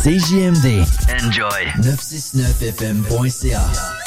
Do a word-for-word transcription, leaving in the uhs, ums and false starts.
C J M D. Enjoy. neuf cent soixante-neuf F M point C A.